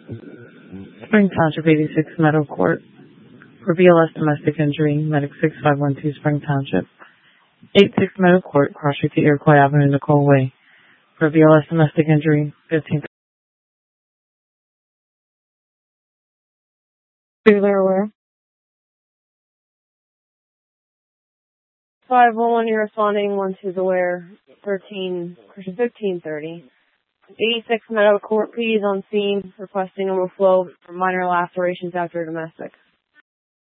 Spring Township 86 Meadow Court. For BLS domestic injury, Medic 6512 Spring Township. 86 Meadow Court, cross street to Iroquois Avenue, Nicole Way. For BLS domestic injury, 15th. Where? 511, you're responding. 12's aware. 1530. 86 Meadow Court, please, on scene, requesting overflow for minor lacerations after domestic.